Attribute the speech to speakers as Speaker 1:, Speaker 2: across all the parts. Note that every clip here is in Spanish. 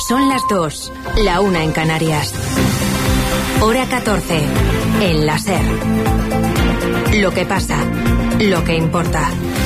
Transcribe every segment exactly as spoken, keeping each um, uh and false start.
Speaker 1: Son las dos, la una en Canarias. Hora catorce, en la SER. Lo que pasa, lo que importa.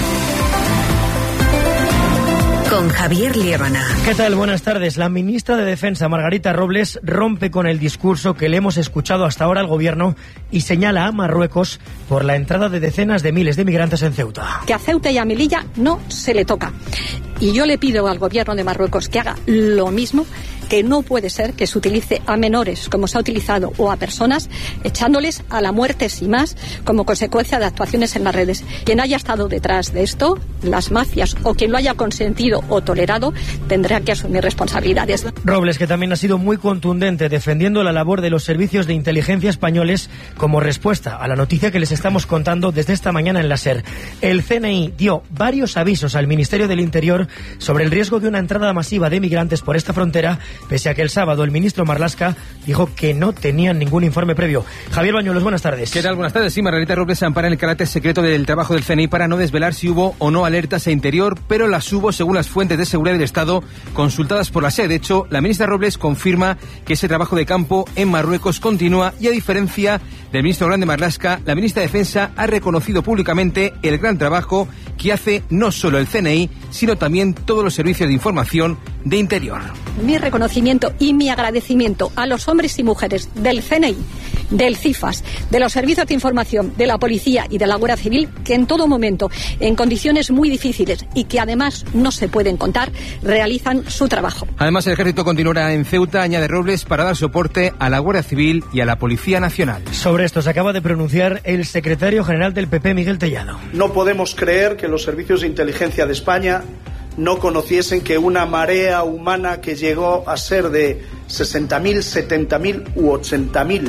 Speaker 1: Con Javier Liébana.
Speaker 2: ¿Qué tal? Buenas tardes. La ministra de Defensa, Margarita Robles, rompe con el discurso que le hemos escuchado hasta ahora al gobierno y señala a Marruecos por la entrada de decenas de miles de migrantes en Ceuta.
Speaker 3: Que a Ceuta y a Melilla no se le toca. Y yo le pido al gobierno de Marruecos que haga lo mismo, que no puede ser que se utilice a menores, como se ha utilizado, o a personas, echándoles a la muerte sin más, como consecuencia de actuaciones en las redes. Quien haya estado detrás de esto, las mafias, o quien lo haya consentido o tolerado, tendrá que asumir responsabilidades.
Speaker 2: Robles, que también ha sido muy contundente defendiendo la labor de los servicios de inteligencia españoles como respuesta a la noticia que les estamos contando desde esta mañana en la SER. El C N I dio varios avisos al Ministerio del Interior sobre el riesgo de una entrada masiva de migrantes por esta frontera, pese a que el sábado el ministro Marlaska dijo que no tenían ningún informe previo. Javier Bañuelos, buenas tardes.
Speaker 4: ¿Qué tal? Buenas tardes. Sí, Margarita Robles se ampara en el carácter secreto del trabajo del C N I para no desvelar si hubo o no alertas a Interior, pero las hubo según las fuentes de seguridad del Estado consultadas por la SER. De hecho, la ministra Robles confirma que ese trabajo de campo en Marruecos continúa y, a diferencia del ministro Grande Marlaska, la ministra de Defensa ha reconocido públicamente el gran trabajo que hace no solo el C N I, sino también todos los servicios de información de Interior.
Speaker 3: Mi reconocimiento y mi agradecimiento a los hombres y mujeres del C N I, del CIFAS, de los servicios de información, de la policía y de la Guardia Civil, que en todo momento, en condiciones muy difíciles y que además no se pueden contar, realizan su trabajo.
Speaker 4: Además, el ejército continuará en Ceuta, añade Robles, para dar soporte a la Guardia Civil y a la Policía Nacional.
Speaker 2: Sobre esto se acaba de pronunciar el secretario general del P P, Miguel Tellado.
Speaker 5: No podemos creer que los servicios de inteligencia de España no conociesen que una marea humana que llegó a ser de sesenta mil, setenta mil u ochenta mil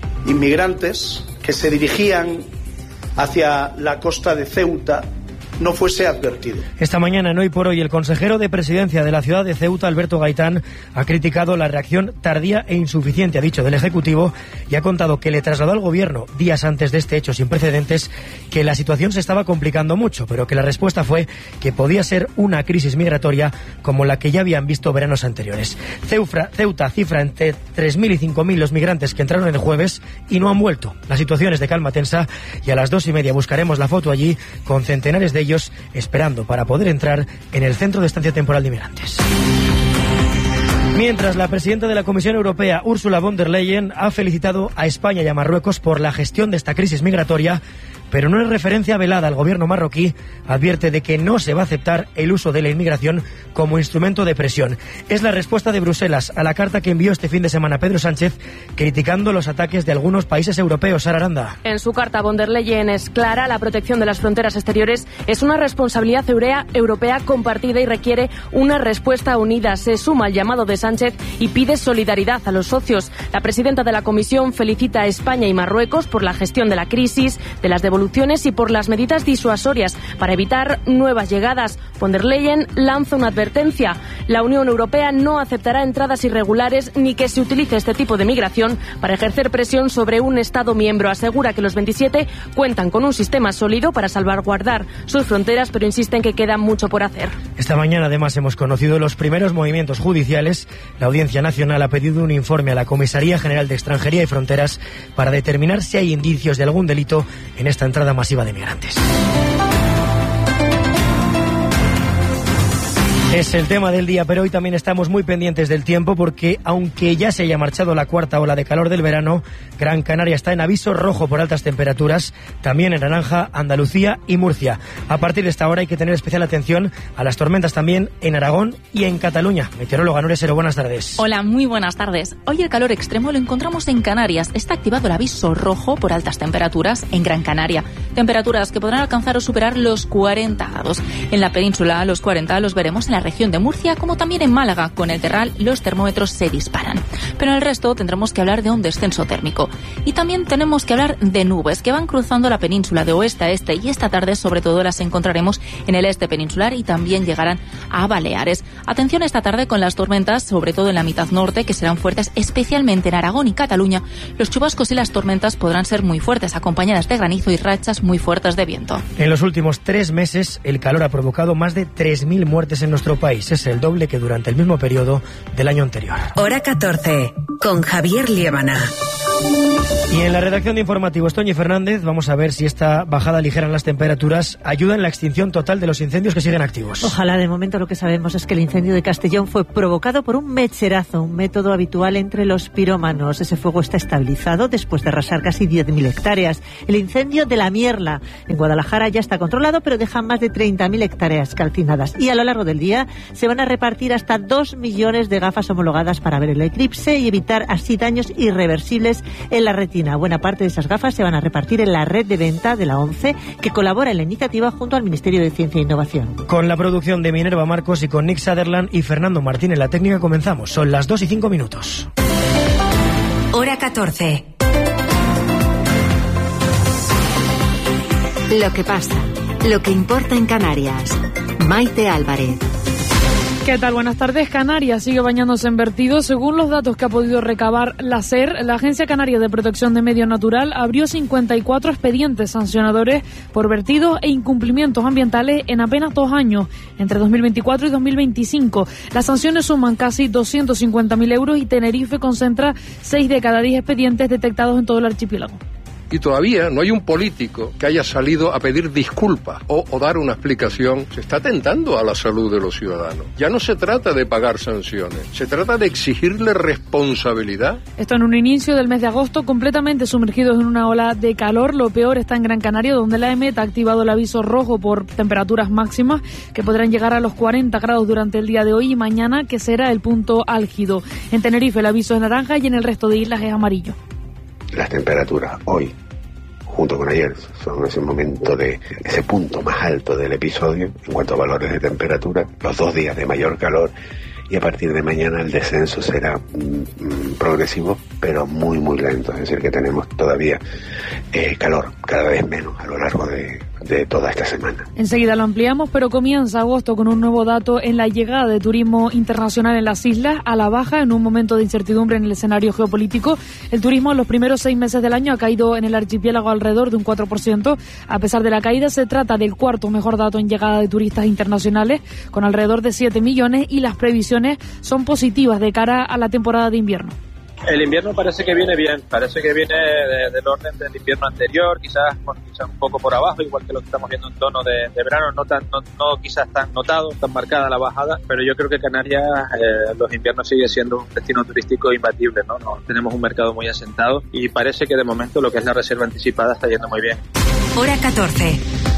Speaker 5: inmigrantes que se dirigían hacia la costa de Ceuta no fuese advertido.
Speaker 2: Esta mañana, en Hoy por Hoy, el consejero de Presidencia de la ciudad de Ceuta, Alberto Gaitán, ha criticado la reacción tardía e insuficiente, ha dicho, del Ejecutivo, y ha contado que le trasladó al Gobierno, días antes de este hecho sin precedentes, que la situación se estaba complicando mucho, pero que la respuesta fue que podía ser una crisis migratoria como la que ya habían visto veranos anteriores. Ceufra, Ceuta cifra entre tres mil y cinco mil los migrantes que entraron el jueves y no han vuelto. La situación es de calma tensa y a las dos y media buscaremos la foto allí con centenares de ellos esperando para poder entrar en el Centro de Estancia Temporal de Inmigrantes. Mientras, la presidenta de la Comisión Europea, Ursula von der Leyen, ha felicitado a España y a Marruecos por la gestión de esta crisis migratoria, pero no es referencia velada al gobierno marroquí, advierte de que no se va a aceptar el uso de la inmigración como instrumento de presión. Es la respuesta de Bruselas a la carta que envió este fin de semana Pedro Sánchez, criticando los ataques de algunos países europeos. Sara Aranda.
Speaker 6: En su carta, von der Leyen es clara: la protección de las fronteras exteriores es una responsabilidad europea compartida y requiere una respuesta unida. Se suma al llamado de Sánchez y pide solidaridad a los socios. La presidenta de la Comisión felicita a España y Marruecos por la gestión de la crisis, de las devoluciones y por las medidas disuasorias para evitar nuevas llegadas. Von der Leyen lanza una advertencia: la Unión Europea no aceptará entradas irregulares ni que se utilice este tipo de migración para ejercer presión sobre un Estado miembro. Asegura que los veintisiete cuentan con un sistema sólido para salvaguardar sus fronteras, pero insiste en que queda mucho por hacer.
Speaker 2: Esta mañana, además, hemos conocido los primeros movimientos judiciales. La Audiencia Nacional ha pedido un informe a la Comisaría General de Extranjería y Fronteras para determinar si hay indicios de algún delito en esta entrada masiva de migrantes. Es el tema del día, pero hoy también estamos muy pendientes del tiempo porque, aunque ya se haya marchado la cuarta ola de calor del verano, Gran Canaria está en aviso rojo por altas temperaturas, también en naranja Andalucía y Murcia. A partir de esta hora hay que tener especial atención a las tormentas también en Aragón y en Cataluña. Meteoróloga Nuria Sero, buenas tardes.
Speaker 7: Hola, muy buenas tardes. Hoy el calor extremo lo encontramos en Canarias. Está activado el aviso rojo por altas temperaturas en Gran Canaria. Temperaturas que podrán alcanzar o superar los cuarenta grados. En la península, los cuarenta los veremos en la región de Murcia, como también en Málaga. Con el Terral los termómetros se disparan, pero en el resto tendremos que hablar de un descenso térmico y también tenemos que hablar de nubes que van cruzando la península de oeste a este, y esta tarde sobre todo las encontraremos en el este peninsular y también llegarán a Baleares. Atención esta tarde con las tormentas, sobre todo en la mitad norte, que serán fuertes especialmente en Aragón y Cataluña. Los chubascos y las tormentas podrán ser muy fuertes, acompañadas de granizo y rachas muy fuertes de viento.
Speaker 2: En los últimos tres meses el calor ha provocado más de tres mil muertes en nuestro nuestro país. Es el doble que durante el mismo periodo del año anterior.
Speaker 1: Hora catorce, con Javier Liébana.
Speaker 2: Y en la redacción de Informativos, Toñi Fernández, vamos a ver si esta bajada ligera en las temperaturas ayuda en la extinción total de los incendios que siguen activos.
Speaker 8: Ojalá. De momento lo que sabemos es que el incendio de Castellón fue provocado por un mecherazo, un método habitual entre los pirómanos. Ese fuego está estabilizado después de arrasar casi diez mil hectáreas. El incendio de la Mierla en Guadalajara ya está controlado, pero deja más de treinta mil hectáreas calcinadas. Y a lo largo del día se van a repartir hasta dos millones de gafas homologadas para ver el eclipse y evitar así daños irreversibles en la retina. Buena parte de esas gafas se van a repartir en la red de venta de la ONCE, que colabora en la iniciativa junto al Ministerio de Ciencia e Innovación.
Speaker 2: Con la producción de Minerva Marcos y con Nick Sutherland y Fernando Martín en la técnica comenzamos. Son las dos y cinco minutos.
Speaker 1: Hora catorce. Lo que pasa, lo que importa en Canarias. Maite Álvarez.
Speaker 6: ¿Qué tal? Buenas tardes. Canarias sigue bañándose en vertidos. Según los datos que ha podido recabar la SER, la Agencia Canaria de Protección de Medio Natural abrió cincuenta y cuatro expedientes sancionadores por vertidos e incumplimientos ambientales en apenas dos años, entre dos mil veinticuatro y dos mil veinticinco. Las sanciones suman casi doscientos cincuenta mil euros y Tenerife concentra seis de cada diez expedientes detectados en todo el archipiélago.
Speaker 9: Y todavía no hay un político que haya salido a pedir disculpas o, o dar una explicación. Se está atentando a la salud de los ciudadanos. Ya no se trata de pagar sanciones, se trata de exigirle responsabilidad.
Speaker 6: Esto en un inicio del mes de agosto, completamente sumergidos en una ola de calor. Lo peor está en Gran Canaria, donde la EMET ha activado el aviso rojo por temperaturas máximas que podrán llegar a los cuarenta grados durante el día de hoy y mañana, que será el punto álgido. En Tenerife el aviso es naranja y en el resto de islas es amarillo.
Speaker 10: Las temperaturas hoy, junto con ayer, son ese momento de ese punto más alto del episodio en cuanto a valores de temperatura, los dos días de mayor calor, y a partir de mañana el descenso será mm, progresivo, pero muy muy lento, es decir que tenemos todavía eh, calor, cada vez menos a lo largo de, de toda esta semana.
Speaker 6: Enseguida lo ampliamos, pero comienza agosto con un nuevo dato en la llegada de turismo internacional en las islas, a la baja en un momento de incertidumbre en el escenario geopolítico. El turismo en los primeros seis meses del año ha caído en el archipiélago alrededor de un cuatro por ciento. A pesar de la caída, se trata del cuarto mejor dato en llegada de turistas internacionales, con alrededor de siete millones, y las previsiones son positivas de cara a la temporada de invierno.
Speaker 11: El invierno parece que viene bien, parece que viene de, del orden del invierno anterior, quizás, bueno, quizás un poco por abajo, igual que lo que estamos viendo en tono de, de verano, no tan no, no quizás tan notado, tan marcada la bajada, pero yo creo que Canarias, eh, los inviernos sigue siendo un destino turístico imbatible, ¿no? ¿no? Tenemos un mercado muy asentado y parece que de momento lo que es la reserva anticipada está yendo muy bien.
Speaker 1: Hora catorce.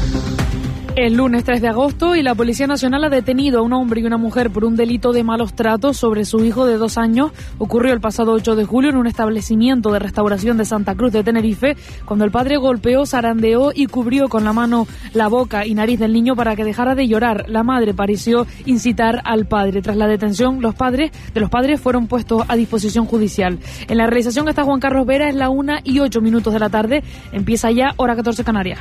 Speaker 6: El lunes tres de agosto y la Policía Nacional ha detenido a un hombre y una mujer por un delito de malos tratos sobre su hijo de dos años. Ocurrió el pasado ocho de julio en un establecimiento de restauración de Santa Cruz de Tenerife, cuando el padre golpeó, zarandeó y cubrió con la mano la boca y nariz del niño para que dejara de llorar. La madre pareció incitar al padre. Tras la detención, los padres de los padres fueron puestos a disposición judicial. En la realización está Juan Carlos Vera, es la una y ocho minutos de la tarde. Empieza ya Hora catorce Canarias.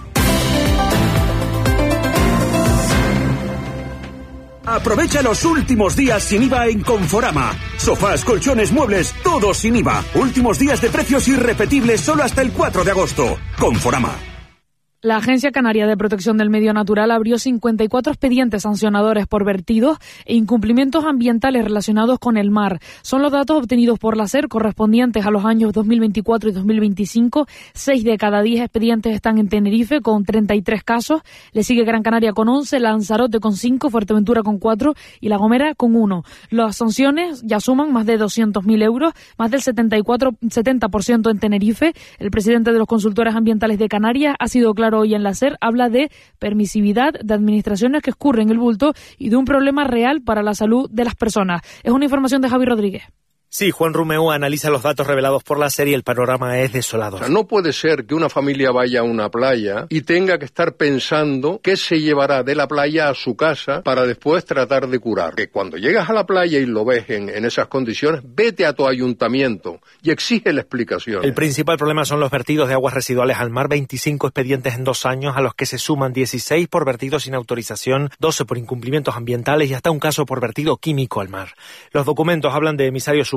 Speaker 12: Aprovecha los últimos días sin I V A en Conforama. Sofás, colchones, muebles, todo sin I V A. Últimos días de precios irrepetibles solo hasta el cuatro de agosto. Conforama.
Speaker 6: La Agencia Canaria de Protección del Medio Natural abrió cincuenta y cuatro expedientes sancionadores por vertidos e incumplimientos ambientales relacionados con el mar. Son los datos obtenidos por la SER correspondientes a los años dos mil veinticuatro y dos mil veinticinco. Seis de cada diez expedientes están en Tenerife, con treinta y tres casos. Le sigue Gran Canaria con once, Lanzarote con cinco, Fuerteventura con cuatro y La Gomera con uno. Las sanciones ya suman más de doscientos mil euros, más del setenta y cuatro, setenta por ciento en Tenerife. El presidente de los consultores ambientales de Canarias ha sido claro hoy en la SER, habla de permisividad, de administraciones que escurren el bulto y de un problema real para la salud de las personas. Es una información de Javi Rodríguez.
Speaker 13: Sí, Juan Rumeu analiza los datos revelados por la SER y el panorama es desolador.
Speaker 9: O sea, no puede ser que una familia vaya a una playa y tenga que estar pensando qué se llevará de la playa a su casa para después tratar de curar. Que cuando llegas a la playa y lo ves en, en esas condiciones, vete a tu ayuntamiento y exige la explicación.
Speaker 13: El principal problema son los vertidos de aguas residuales al mar, veinticinco expedientes en dos años, a los que se suman dieciséis por vertidos sin autorización, doce por incumplimientos ambientales y hasta un caso por vertido químico al mar. Los documentos hablan de emisarios humanos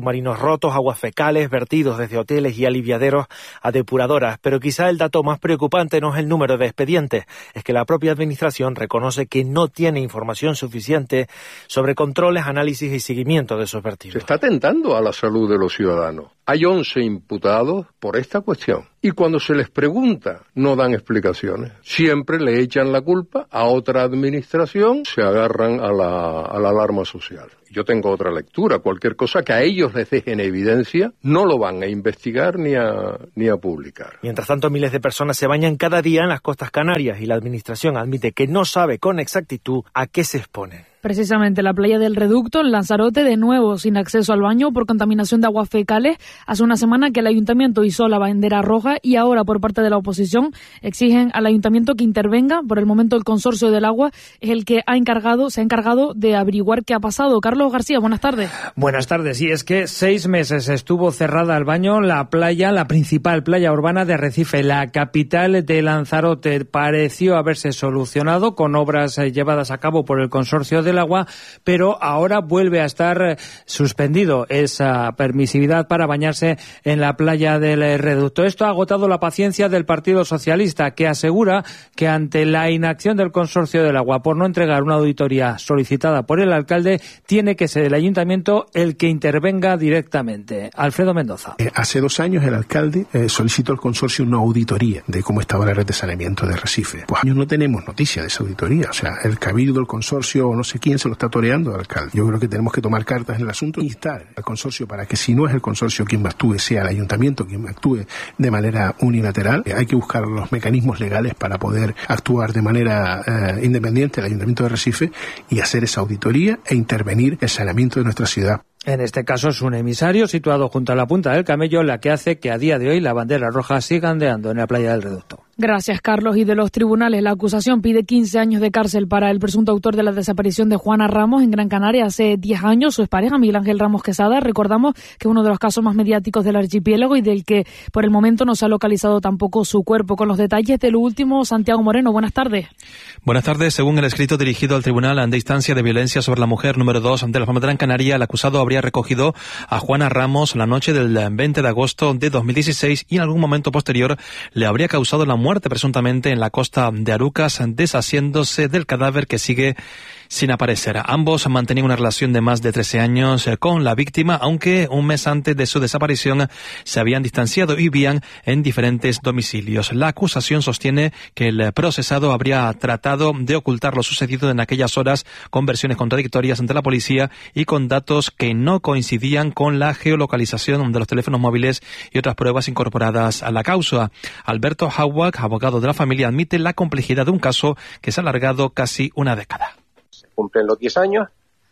Speaker 13: submarinos rotos, aguas fecales, vertidos desde hoteles y aliviaderos a depuradoras. Pero quizá el dato más preocupante no es el número de expedientes, es que la propia Administración reconoce que no tiene información suficiente sobre controles, análisis y seguimiento de esos vertidos.
Speaker 9: Se está atentando a la salud de los ciudadanos. Hay once imputados por esta cuestión. Y cuando se les pregunta, no dan explicaciones. Siempre le echan la culpa a otra administración, se agarran a la, a la alarma social. Yo tengo otra lectura. Cualquier cosa que a ellos les deje en evidencia, no lo van a investigar ni a, ni a publicar.
Speaker 13: Mientras tanto, miles de personas se bañan cada día en las costas canarias y la Administración admite que no sabe con exactitud a qué se exponen.
Speaker 14: Precisamente la playa del Reducto, en Lanzarote, de nuevo sin acceso al baño por contaminación de aguas fecales. Hace una semana que el Ayuntamiento izó la bandera roja y ahora por parte de la oposición exigen al Ayuntamiento que intervenga. Por el momento el Consorcio del Agua es el que ha encargado, se ha encargado de averiguar qué ha pasado. Carlos García, buenas tardes.
Speaker 15: Buenas tardes. Y es que seis meses estuvo cerrada al baño la playa, la principal playa urbana de Arrecife, la capital de Lanzarote. Pareció haberse solucionado con obras llevadas a cabo por el Consorcio del Agua, pero ahora vuelve a estar suspendido esa permisividad para bañarse en la playa del Reducto. Esto ha agotado la paciencia del Partido Socialista, que asegura que ante la inacción del Consorcio del Agua por no entregar una auditoría solicitada por el alcalde, tiene que ser el Ayuntamiento el que intervenga directamente. Alfredo Mendoza.
Speaker 16: Eh, hace dos años el alcalde eh, solicitó al Consorcio una auditoría de cómo estaba la red de saneamiento de Arrecife. Pues años no tenemos noticia de esa auditoría. O sea, el cabildo, el consorcio o no sé quién se lo está toreando al alcalde. Yo creo que tenemos que tomar cartas en el asunto y instar al consorcio para que, si no es el consorcio quien actúe, sea el Ayuntamiento quien actúe de manera unilateral. Eh, hay que buscar los mecanismos legales para poder actuar de manera eh, independiente el Ayuntamiento de Arrecife y hacer esa auditoría e intervenir el saneamiento de nuestra ciudad.
Speaker 15: En este caso es un emisario situado junto a la Punta del Camello, la que hace que a día de hoy la bandera roja siga ondeando en la playa del Reducto.
Speaker 14: Gracias, Carlos. Y de los tribunales, la acusación pide quince años de cárcel para el presunto autor de la desaparición de Juana Ramos en Gran Canaria hace diez años. Su expareja, Miguel Ángel Ramos Quesada, recordamos que es uno de los casos más mediáticos del archipiélago y del que por el momento no se ha localizado tampoco su cuerpo. Con los detalles de lo último, Santiago Moreno, buenas tardes.
Speaker 17: Buenas tardes. Según el escrito dirigido al Tribunal de Instancia de Violencia sobre la Mujer número dos de la Palma de Gran Canaria, el acusado habría recogido a Juana Ramos la noche del veinte de agosto de dos mil dieciséis y en algún momento posterior le habría causado la muerte presuntamente en la costa de Arucas, deshaciéndose del cadáver que sigue sin aparecer. Ambos mantenían una relación de más de trece años con la víctima, aunque un mes antes de su desaparición se habían distanciado y vivían en diferentes domicilios. La acusación sostiene que el procesado habría tratado de ocultar lo sucedido en aquellas horas con versiones contradictorias ante la policía y con datos que no coincidían con la geolocalización de los teléfonos móviles y otras pruebas incorporadas a la causa. Alberto Hauak, abogado de la familia, admite la complejidad de un caso que se ha alargado casi una década.
Speaker 18: Se cumplen los diez años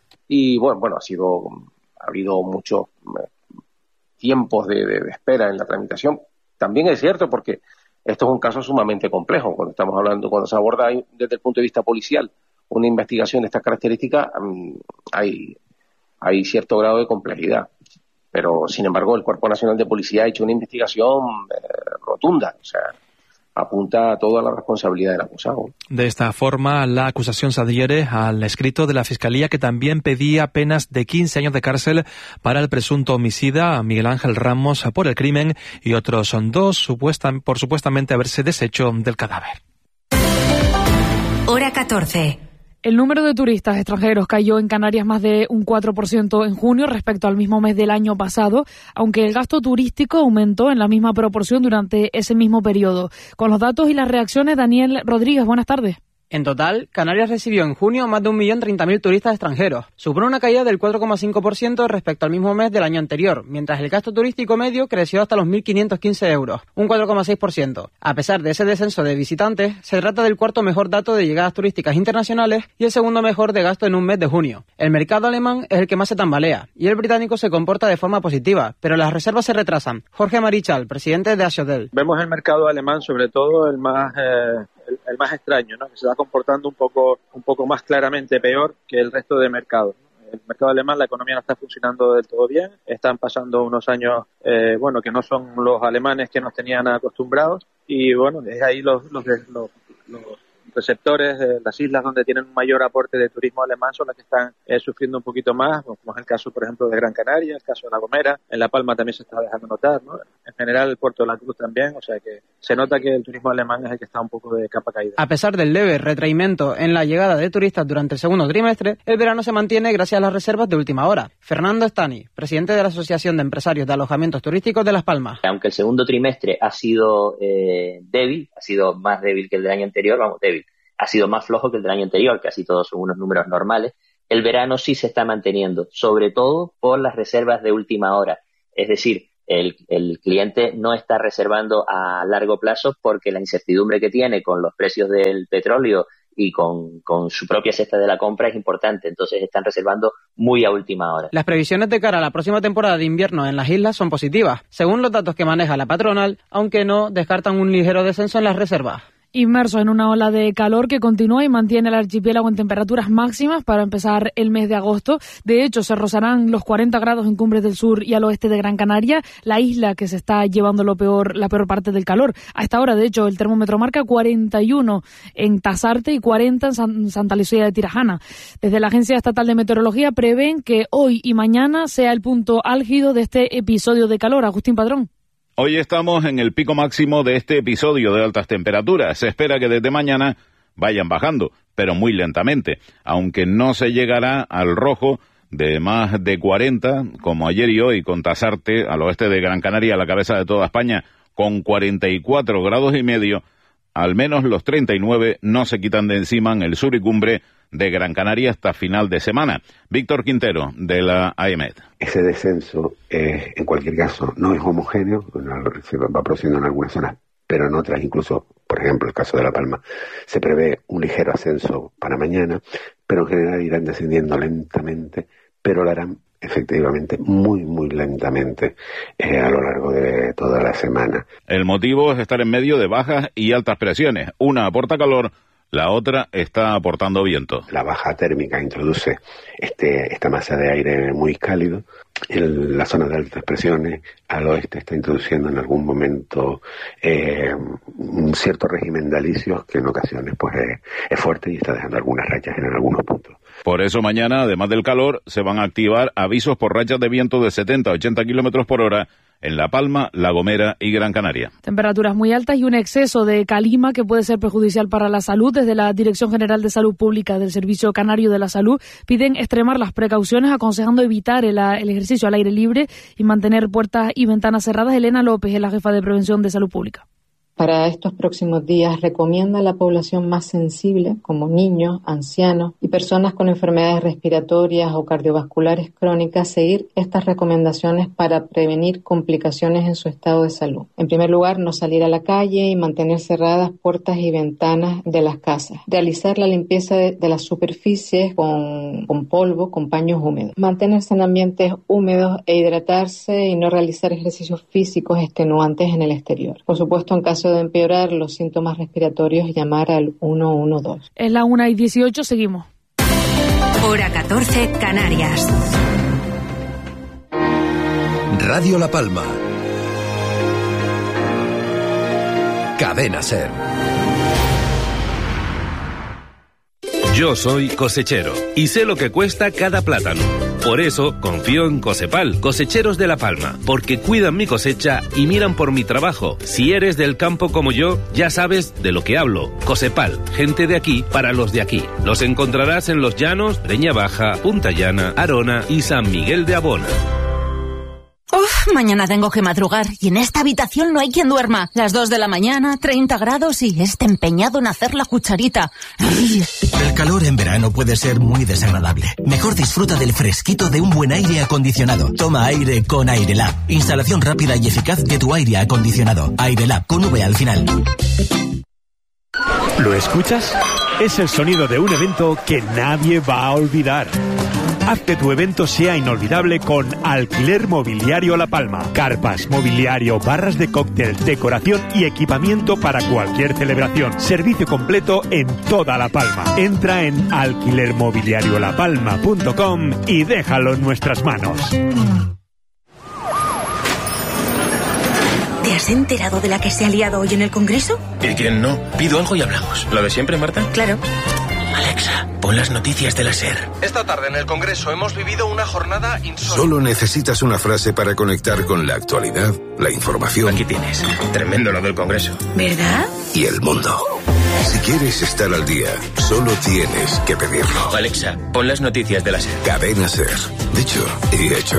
Speaker 18: y bueno, bueno ha sido ha habido muchos tiempos de, de, de espera en la tramitación. También es cierto porque esto es un caso sumamente complejo. Cuando estamos hablando, cuando se aborda desde el punto de vista policial una investigación de estas características, hay, hay cierto grado de complejidad. Pero, sin embargo, el Cuerpo Nacional de Policía ha hecho una investigación eh, rotunda. O sea, apunta a toda la responsabilidad del acusado.
Speaker 17: De esta forma, la acusación se adhiere al escrito de la Fiscalía, que también pedía penas de quince años de cárcel para el presunto homicida Miguel Ángel Ramos por el crimen y otros son dos supuesta, por supuestamente haberse deshecho del cadáver.
Speaker 1: Hora catorce.
Speaker 14: El número de turistas extranjeros cayó en Canarias más de un cuatro por ciento en junio respecto al mismo mes del año pasado, aunque el gasto turístico aumentó en la misma proporción durante ese mismo periodo. Con los datos y las reacciones, Daniel Rodríguez, buenas tardes.
Speaker 19: En total, Canarias recibió en junio más de un millón treinta mil turistas extranjeros. Supone una caída del cuatro coma cinco por ciento respecto al mismo mes del año anterior, mientras el gasto turístico medio creció hasta los mil quinientos quince euros, un cuatro coma seis por ciento. A pesar de ese descenso de visitantes, se trata del cuarto mejor dato de llegadas turísticas internacionales y el segundo mejor de gasto en un mes de junio. El mercado alemán es el que más se tambalea y el británico se comporta de forma positiva, pero las reservas se retrasan. Jorge Marichal, presidente de Ashodel.
Speaker 11: Vemos el mercado alemán, sobre todo el más... Eh... El, el más extraño, ¿no? Que se está comportando un poco un poco más claramente peor que el resto de mercados. El mercado alemán, la economía no está funcionando del todo bien, están pasando unos años eh, bueno, que no son los alemanes que nos tenían acostumbrados y bueno, desde ahí los los, los, los receptores de las islas donde tienen un mayor aporte de turismo alemán son las que están eh, sufriendo un poquito más, como es el caso, por ejemplo, de Gran Canaria, el caso de La Gomera, en La Palma también se está dejando notar, ¿no? En general el puerto de la Cruz también, o sea que se nota que el turismo alemán es el que está un poco de capa caída.
Speaker 19: A pesar del leve retraimiento en la llegada de turistas durante el segundo trimestre, el verano se mantiene gracias a las reservas de última hora. Fernando Estani, presidente de la Asociación de Empresarios de Alojamientos Turísticos de Las Palmas.
Speaker 20: Aunque el segundo trimestre ha sido eh, débil, ha sido más débil que el del año anterior, vamos, débil, ha sido más flojo que el del año anterior, casi todos son unos números normales, el verano sí se está manteniendo, sobre todo por las reservas de última hora. Es decir, el, el cliente no está reservando a largo plazo porque la incertidumbre que tiene con los precios del petróleo y con, con su propia cesta de la compra es importante, entonces están reservando muy a última hora.
Speaker 19: Las previsiones de cara a la próxima temporada de invierno en las islas son positivas, según los datos que maneja la patronal, aunque no descartan un ligero descenso en las reservas.
Speaker 14: Inmerso en una ola de calor que continúa y mantiene el archipiélago en temperaturas máximas para empezar el mes de agosto. De hecho, se rozarán los cuarenta grados en cumbres del sur y al oeste de Gran Canaria, la isla que se está llevando lo peor, la peor parte del calor. A esta hora, de hecho, el termómetro marca cuarenta y uno en Tasarte y cuarenta en San, Santa Lucía de Tirajana. Desde la Agencia Estatal de Meteorología prevén que hoy y mañana sea el punto álgido de este episodio de calor. Agustín Padrón.
Speaker 21: Hoy estamos en el pico máximo de este episodio de altas temperaturas. Se espera que desde mañana vayan bajando, pero muy lentamente, aunque no se llegará al rojo de más de cuarenta, como ayer y hoy con Tasarte, al oeste de Gran Canaria, a la cabeza de toda España, con cuarenta y cuatro grados y medio, al menos los treinta y nueve no se quitan de encima en el sur y cumbre de Gran Canaria hasta final de semana. Víctor Quintero, de la A E M E T.
Speaker 10: Ese descenso, eh, en cualquier caso, no es homogéneo, se va produciendo en algunas zonas, pero en otras, incluso, por ejemplo, el caso de La Palma, se prevé un ligero ascenso para mañana, pero en general irán descendiendo lentamente, pero lo harán efectivamente muy, muy lentamente eh, a lo largo de toda la semana.
Speaker 21: El motivo es estar en medio de bajas y altas presiones. Una aporta calor, la otra está aportando viento.
Speaker 10: La baja térmica introduce este, esta masa de aire muy cálido. En la zona de altas presiones, al oeste, está introduciendo en algún momento eh, un cierto régimen de alisios que en ocasiones pues es, es fuerte y está dejando algunas rachas en algunos puntos.
Speaker 21: Por eso mañana, además del calor, se van a activar avisos por rachas de viento de setenta a ochenta kilómetros por hora en La Palma, La Gomera y Gran Canaria.
Speaker 14: Temperaturas muy altas y un exceso de calima que puede ser perjudicial para la salud. Desde la Dirección General de Salud Pública del Servicio Canario de la Salud piden extremar las precauciones, aconsejando evitar el, el ejercicio al aire libre y mantener puertas y ventanas cerradas. Elena López es la jefa de Prevención de Salud Pública.
Speaker 22: Para estos próximos días recomienda a la población más sensible, como niños, ancianos y personas con enfermedades respiratorias o cardiovasculares crónicas, seguir estas recomendaciones para prevenir complicaciones en su estado de salud. En primer lugar, no salir a la calle y mantener cerradas puertas y ventanas de las casas. Realizar la limpieza de, de las superficies con, con polvo, con paños húmedos. Mantenerse en ambientes húmedos e hidratarse y no realizar ejercicios físicos extenuantes en el exterior. Por supuesto, en caso de empeorar los síntomas respiratorios, llamar al uno uno dos.
Speaker 14: Es la una y dieciocho, seguimos.
Speaker 1: Hora catorce, Canarias.
Speaker 23: Radio La Palma. Cadena SER.
Speaker 24: Yo soy cosechero y sé lo que cuesta cada plátano. Por eso confío en Cosepal, cosecheros de La Palma, porque cuidan mi cosecha y miran por mi trabajo. Si eres del campo como yo, ya sabes de lo que hablo. Cosepal, gente de aquí para los de aquí. Los encontrarás en Los Llanos, Breña Baja, Punta Llana, Arona y San Miguel de Abona.
Speaker 25: Uf, mañana tengo que madrugar y en esta habitación no hay quien duerma. Las dos de la mañana, treinta grados y este empeñado en hacer la cucharita. ¡Ay!
Speaker 23: El calor en verano puede ser muy desagradable. Mejor disfruta del fresquito de un buen aire acondicionado. Toma aire con Airelab. Instalación rápida y eficaz de tu aire acondicionado. Airelab con V al final.
Speaker 12: ¿Lo escuchas? Es el sonido de un evento que nadie va a olvidar. Haz que tu evento sea inolvidable con Alquiler Mobiliario La Palma. Carpas, mobiliario, barras de cóctel, decoración y equipamiento para cualquier celebración. Servicio completo en toda La Palma. Entra en alquiler mobiliario la palma punto com y déjalo en nuestras manos.
Speaker 1: ¿Te
Speaker 3: has enterado de la que se ha liado hoy en el Congreso?
Speaker 4: ¿Y quién no? Pido algo y hablamos. ¿Lo de siempre, Marta?
Speaker 3: Claro.
Speaker 4: Alexa, pon las noticias de la SER.
Speaker 5: Esta tarde en el Congreso hemos vivido una jornada insólita.
Speaker 7: Solo necesitas una frase para conectar con la actualidad, la información.
Speaker 4: Aquí tienes. Tremendo lo del Congreso.
Speaker 3: ¿Verdad?
Speaker 7: Y el mundo. Si quieres estar al día, solo tienes que pedirlo.
Speaker 4: Alexa, pon las noticias de la SER.
Speaker 7: Cadena SER. Dicho y hecho.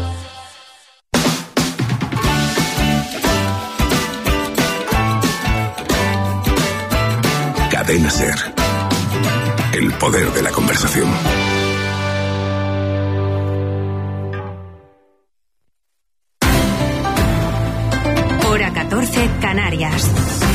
Speaker 7: Cadena SER. El poder de la conversación.
Speaker 1: Hora catorce, Canarias.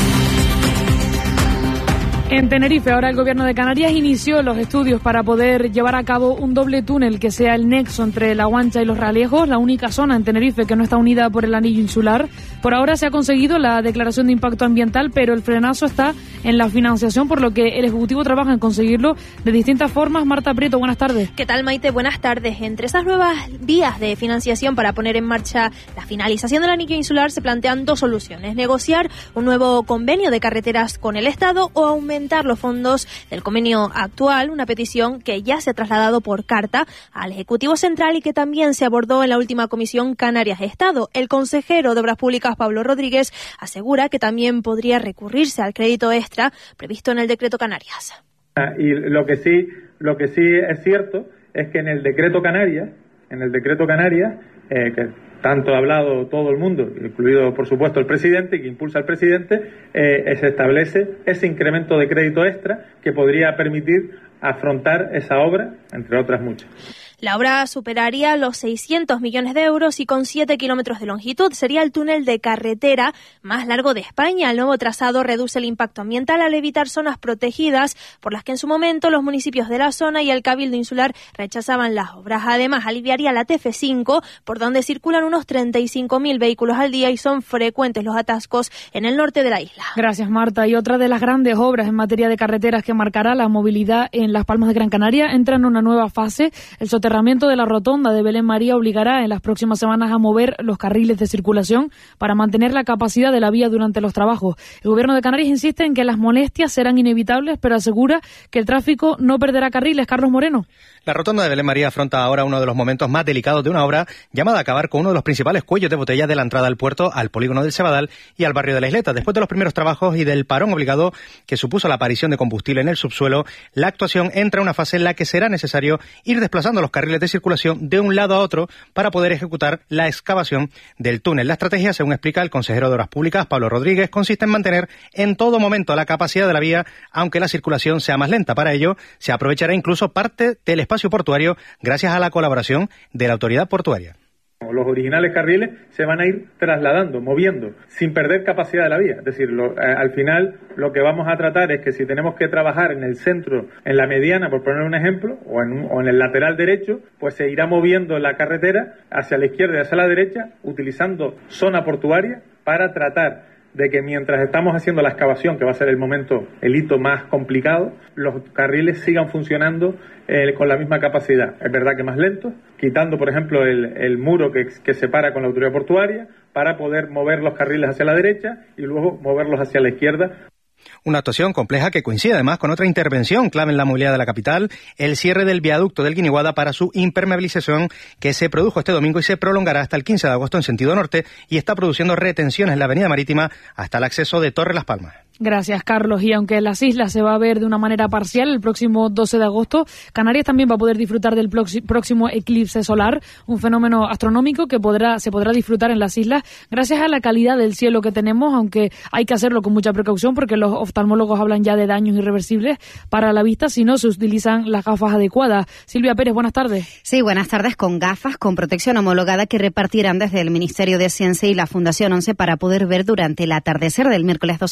Speaker 14: En Tenerife, ahora el Gobierno de Canarias inició los estudios para poder llevar a cabo un doble túnel que sea el nexo entre La Guancha y Los Realejos, la única zona en Tenerife que no está unida por el anillo insular. Por ahora se ha conseguido la declaración de impacto ambiental, pero el frenazo está en la financiación, por lo que el Ejecutivo trabaja en conseguirlo de distintas formas. Marta Prieto, buenas tardes.
Speaker 8: ¿Qué tal, Maite? Buenas tardes. Entre esas nuevas vías de financiación para poner en marcha la finalización del anillo insular se plantean dos soluciones: negociar un nuevo convenio de carreteras con el Estado o aumentar los fondos del convenio actual, una petición que ya se ha trasladado por carta al Ejecutivo Central y que también se abordó en la última Comisión Canarias-Estado. El consejero de Obras Públicas, Pablo Rodríguez, asegura que también podría recurrirse al crédito extra previsto en el Decreto Canarias.
Speaker 26: Y lo que sí, lo que sí es cierto es que en el Decreto Canarias, en el Decreto Canarias, eh, que tanto ha hablado todo el mundo, incluido por supuesto el presidente, que impulsa el presidente, eh, se establece ese incremento de crédito extra que podría permitir afrontar esa obra, entre otras muchas.
Speaker 8: La obra superaría los seiscientos millones de euros y con siete kilómetros de longitud sería el túnel de carretera más largo de España. El nuevo trazado reduce el impacto ambiental al evitar zonas protegidas por las que en su momento los municipios de la zona y el Cabildo Insular rechazaban las obras. Además, aliviaría la T F cinco, por donde circulan unos treinta y cinco mil vehículos al día y son frecuentes los atascos en el norte de la isla.
Speaker 14: Gracias, Marta. Y otra de las grandes obras en materia de carreteras que marcará la movilidad en Las Palmas de Gran Canaria entra en una nueva fase. El soterramiento de la rotonda de Belén María obligará en las próximas semanas a mover los carriles de circulación para mantener la capacidad de la vía durante los trabajos. El Gobierno de Canarias insiste en que las molestias serán inevitables, pero asegura que el tráfico no perderá carriles. Carlos Moreno.
Speaker 27: La rotonda de Belén María afronta ahora uno de los momentos más delicados de una obra llamada a acabar con uno de los principales cuellos de botella de la entrada al puerto, al polígono del Cebadal y al barrio de la Isleta. Después de los primeros trabajos y del parón obligado que supuso la aparición de combustible en el subsuelo, la actuación entra en una fase en la que será necesario ir desplazando los carriles de circulación de un lado a otro para poder ejecutar la excavación del túnel. La estrategia, según explica el consejero de Obras Públicas, Pablo Rodríguez, consiste en mantener en todo momento la capacidad de la vía, aunque la circulación sea más lenta. Para ello, se aprovechará incluso parte del espacio portuario gracias a la colaboración de la autoridad portuaria.
Speaker 26: Los originales carriles se van a ir trasladando, moviendo, sin perder capacidad de la vía. Es decir, lo, eh, al final lo que vamos a tratar es que si tenemos que trabajar en el centro, en la mediana, por poner un ejemplo, o en, un, o en el lateral derecho, pues se irá moviendo la carretera hacia la izquierda y hacia la derecha, utilizando zona portuaria para tratar de que mientras estamos haciendo la excavación, que va a ser el momento, el hito más complicado, los carriles sigan funcionando eh, con la misma capacidad. Es verdad que más lento, quitando, por ejemplo, el, el muro que, que separa con la autoridad portuaria para poder mover los carriles hacia la derecha y luego moverlos hacia la izquierda.
Speaker 27: Una actuación compleja que coincide además con otra intervención clave en la movilidad de la capital, el cierre del viaducto del Guiniguada para su impermeabilización, que se produjo este domingo y se prolongará hasta el quince de agosto en sentido norte y está produciendo retenciones en la avenida marítima hasta el acceso de Torre Las Palmas.
Speaker 14: Gracias, Carlos. Y aunque en las islas se va a ver de una manera parcial el próximo doce de agosto, Canarias también va a poder disfrutar del próximo eclipse solar, un fenómeno astronómico que podrá se podrá disfrutar en las islas gracias a la calidad del cielo que tenemos, aunque hay que hacerlo con mucha precaución porque los oftalmólogos hablan ya de daños irreversibles para la vista si no se utilizan las gafas adecuadas. Silvia Pérez, buenas tardes.
Speaker 28: Sí, buenas tardes. Con gafas con protección homologada que repartirán desde el Ministerio de Ciencia y la Fundación ONCE para poder ver durante el atardecer del miércoles doce de agosto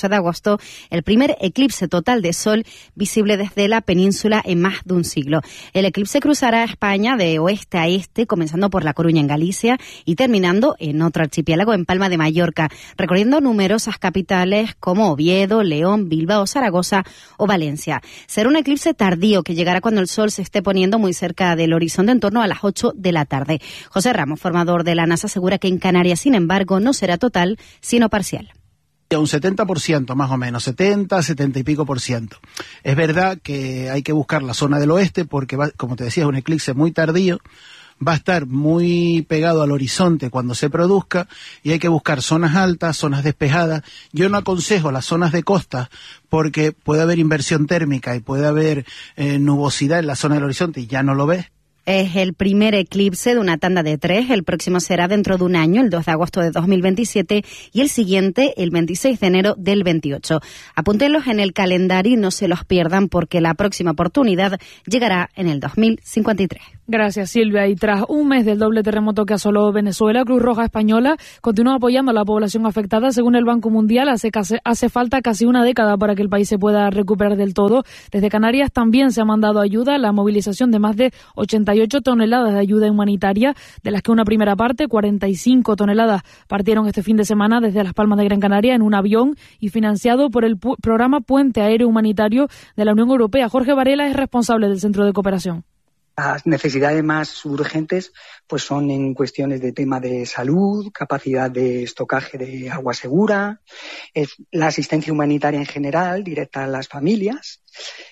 Speaker 28: supuesto el primer eclipse total de sol visible desde la península en más de un siglo. El eclipse cruzará España de oeste a este, comenzando por La Coruña en Galicia y terminando en otro archipiélago en Palma de Mallorca, recorriendo numerosas capitales como Oviedo, León, Bilbao, Zaragoza o Valencia. Será un eclipse tardío que llegará cuando el sol se esté poniendo muy cerca del horizonte, en torno a las ocho de la tarde. José Ramos, formador de la NASA, asegura que en Canarias, sin embargo, no será total, sino parcial.
Speaker 2: Un setenta por ciento más o menos, setenta, setenta y pico por ciento. Es verdad que hay que buscar la zona del oeste porque, va, como te decía, es un eclipse muy tardío, va a estar muy pegado al horizonte cuando se produzca y hay que buscar zonas altas, zonas despejadas. Yo no aconsejo las zonas de costa porque puede haber inversión térmica y puede haber eh, nubosidad en la zona del horizonte y ya no lo ves.
Speaker 28: Es el primer eclipse de una tanda de tres. El próximo será dentro de un año, el dos de agosto de dos mil veintisiete, y el siguiente, el veintiséis de enero del veintiocho. Apúntenlos en el calendario y no se los pierdan porque la próxima oportunidad llegará en el dos mil cincuenta y tres.
Speaker 14: Gracias, Silvia. Y tras un mes del doble terremoto que asoló Venezuela, Cruz Roja Española continúa apoyando a la población afectada. Según el Banco Mundial, hace, hace falta casi una década para que el país se pueda recuperar del todo. Desde Canarias también se ha mandado ayuda, la movilización de más de ochenta y ocho toneladas de ayuda humanitaria, de las que una primera parte, cuarenta y cinco toneladas, partieron este fin de semana desde Las Palmas de Gran Canaria en un avión y financiado por el pu- programa Puente Aéreo Humanitario de la Unión Europea. Jorge Varela es responsable del Centro de Cooperación.
Speaker 6: Las necesidades más urgentes pues son en cuestiones de tema de salud, capacidad de estocaje de agua segura, es la asistencia humanitaria en general, directa a las familias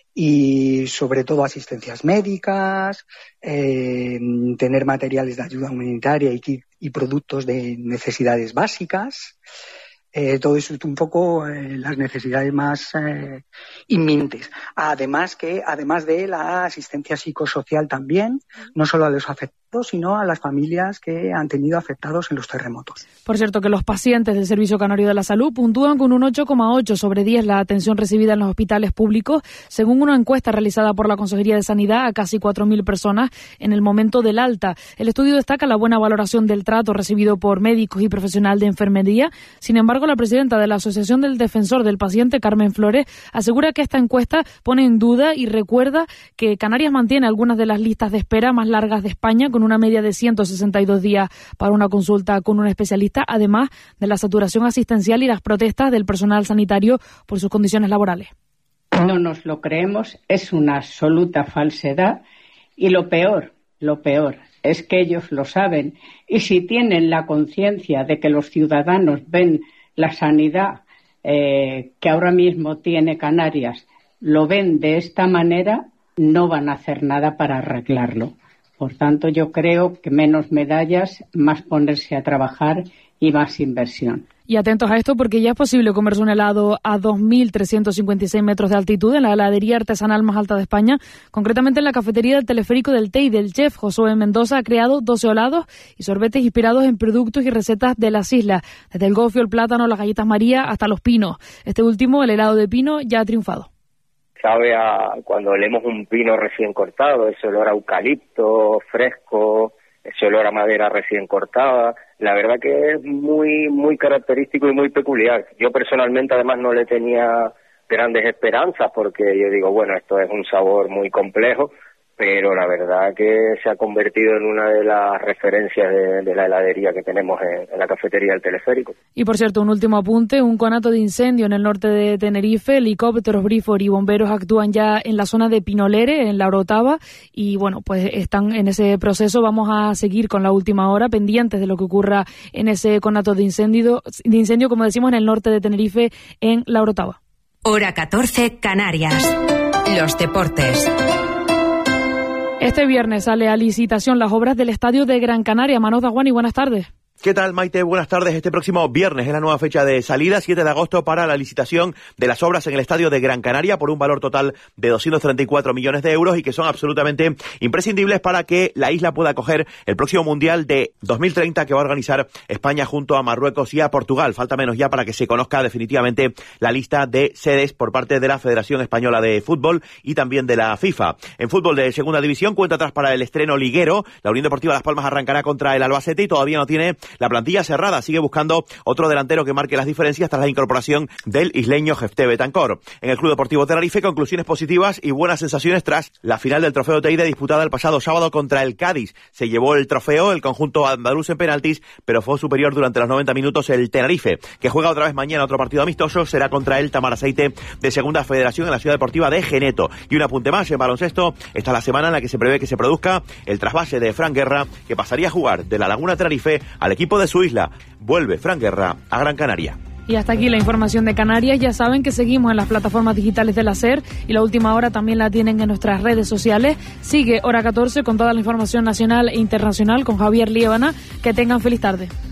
Speaker 6: y sobre todo asistencias médicas, eh, tener materiales de ayuda humanitaria y, y productos de necesidades básicas. Eh, todo eso es un poco eh, las necesidades más eh, inminentes. Además que, además de la asistencia psicosocial también, no solo a los afectados, sino a las familias que han tenido afectados en los terremotos.
Speaker 14: Por cierto, que los pacientes del Servicio Canario de la Salud puntúan con un ocho coma ocho sobre diez la atención recibida en los hospitales públicos, según una encuesta realizada por la Consejería de Sanidad a casi cuatro mil personas en el momento del alta. El estudio destaca la buena valoración del trato recibido por médicos y profesional de enfermería. Sin embargo, la presidenta de la Asociación del Defensor del Paciente, Carmen Flores, asegura que esta encuesta pone en duda y recuerda que Canarias mantiene algunas de las listas de espera más largas de España, con una media de ciento sesenta y dos días para una consulta con un especialista, además de la saturación asistencial y las protestas del personal sanitario por sus condiciones laborales.
Speaker 9: No nos lo creemos, es una absoluta falsedad y lo peor, lo peor es que ellos lo saben y si tienen la conciencia de que los ciudadanos ven la sanidad eh, que ahora mismo tiene Canarias, lo ven de esta manera, no van a hacer nada para arreglarlo. Por tanto, yo creo que menos medallas, más ponerse a trabajar y más inversión.
Speaker 14: Y atentos a esto porque ya es posible comerse un helado a dos mil trescientos cincuenta y seis metros de altitud en la heladería artesanal más alta de España. Concretamente en la cafetería del teleférico del Tei del chef Josué Mendoza ha creado doce helados y sorbetes inspirados en productos y recetas de las islas, desde el gofio, el plátano, las galletas María hasta los pinos. Este último, el helado de pino, ya ha triunfado.
Speaker 13: Sabe a cuando olemos un pino recién cortado, ese olor a eucalipto fresco, ese olor a madera recién cortada. La verdad que es muy muy característico y muy peculiar. Yo personalmente además no le tenía grandes esperanzas porque yo digo, bueno, esto es un sabor muy complejo, pero la verdad que se ha convertido en una de las referencias de, de la heladería que tenemos en, en la cafetería del teleférico.
Speaker 14: Y por cierto, un último apunte, un conato de incendio en el norte de Tenerife, helicópteros, Brifor y bomberos actúan ya en la zona de Pinolere, en la Orotava, y bueno, pues están en ese proceso. Vamos a seguir con la última hora, pendientes de lo que ocurra en ese conato de incendio, de incendio, como decimos, en el norte de Tenerife, en la Orotava.
Speaker 1: Hora catorce, Canarias. Los deportes.
Speaker 14: Este viernes sale a licitación las obras del Estadio de Gran Canaria. Manos Daguani, buenas tardes.
Speaker 15: ¿Qué tal, Maite? Buenas tardes. Este próximo viernes es la nueva fecha de salida, siete de agosto, para la licitación de las obras en el Estadio de Gran Canaria por un valor total de doscientos treinta y cuatro millones de euros y que son absolutamente imprescindibles para que la isla pueda acoger el próximo Mundial de dos mil treinta que va a organizar España junto a Marruecos y a Portugal. Falta menos ya para que se conozca definitivamente la lista de sedes por parte de la Federación Española de Fútbol y también de la FIFA. En fútbol de segunda división, cuenta atrás para el estreno liguero. La Unión Deportiva Las Palmas arrancará contra el Albacete y todavía no tiene La plantilla cerrada sigue buscando otro delantero que marque las diferencias tras la incorporación del isleño Jefté Betancor. En el Club Deportivo Tenerife, conclusiones positivas y buenas sensaciones tras la final del Trofeo Teide disputada el pasado sábado contra el Cádiz. Se llevó el trofeo el conjunto andaluz en penaltis, pero fue superior durante los noventa minutos el Tenerife, que juega otra vez mañana otro partido amistoso. Será contra el Tamaraceite de Segunda Federación en la Ciudad Deportiva de Geneto. Y un apunte más, en baloncesto, esta es la semana en la que se prevé que se produzca el trasvase de Fran Guerra, que pasaría a jugar de la Laguna Tenerife al equipo de su isla. Vuelve Fran Guerra a Gran Canaria.
Speaker 14: Y hasta aquí la información de Canarias. Ya saben que seguimos en las plataformas digitales de la SER y la última hora también la tienen en nuestras redes sociales. Sigue Hora catorce con toda la información nacional e internacional con Javier Liébana. Que tengan feliz tarde.